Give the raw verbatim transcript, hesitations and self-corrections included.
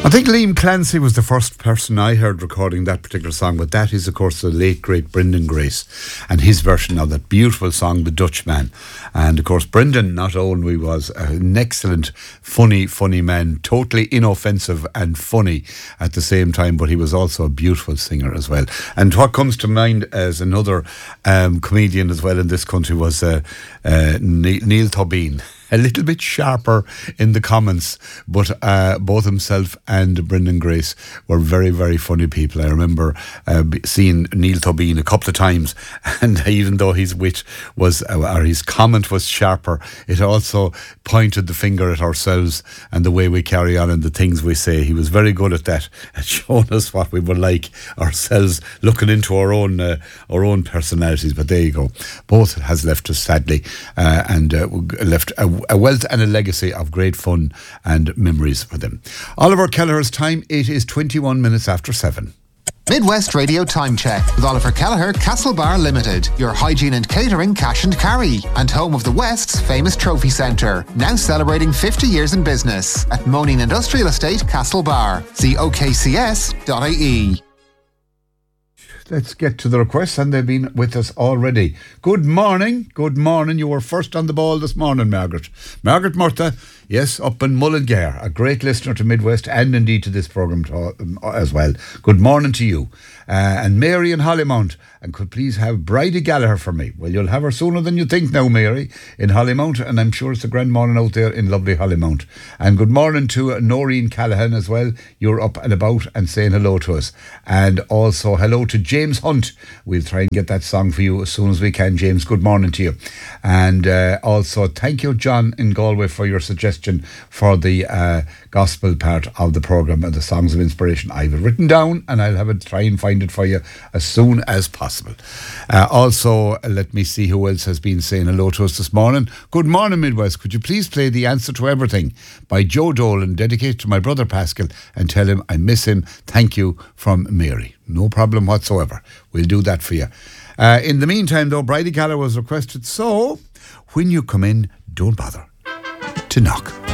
I think Liam Clancy was the first person I heard recording that particular song, but that is, of course, the late, great Brendan Grace and his version of that beautiful song, The Dutchman. And, of course, Brendan not only was an excellent, funny, funny man, totally inoffensive and funny at the same time, but he was also a beautiful singer as well. And what comes to mind as another um, comedian as well in this country was uh, uh, Neil Tobin. A little bit sharper in the comments, but uh, both himself and Brendan Grace were very, very funny people. I remember uh, seeing Neil Tobin a couple of times, and even though his wit was, or his comment was sharper, it also pointed the finger at ourselves and the way we carry on and the things we say. He was very good at that, at showing us what we were like ourselves, looking into our own uh, our own personalities. But there you go. Both has left us sadly, uh, and uh, left a a wealth and a legacy of great fun and memories for them. Oliver Kelleher's time, it is twenty-one minutes after seven. Midwest Radio Time Check with Oliver Kelleher, Castlebar Limited, your hygiene and catering cash and carry, and home of the West's famous trophy centre, now celebrating fifty years in business at Moaning Industrial Estate, Castlebar. See o k c s dot i e. Let's get to the requests, and they've been with us already. Good morning, good morning. You were first on the ball this morning, Margaret. Margaret Murtha, yes, up in Mullingar, a great listener to Midwest and indeed to this programme to, um, as well. Good morning to you. Uh, and Mary in Hollymount, and could please have Bridie Gallagher for me. Well, you'll have her sooner than you think now, Mary, in Hollymount, and I'm sure it's a grand morning out there in lovely Hollymount. And good morning to Noreen Callahan as well. You're up and about and saying hello to us. And also hello to James Hunt. We'll try and get that song for you as soon as we can, James. Good morning to you. And uh, also thank you, John in Galway, for your suggestion for the uh, gospel part of the programme and the Songs of Inspiration. I have it written down, and I'll have it try and find it for you as soon as possible. Uh, also, uh, let me see who else has been saying hello to us this morning. Good morning, Midwest. Could you please play The Answer to Everything by Joe Dolan, dedicated to my brother Pascal, and tell him I miss him. Thank you, from Mary. No problem whatsoever. We'll do that for you. Uh, in the meantime, though, Bridie Gallagher was requested, so when you come in, don't bother to knock.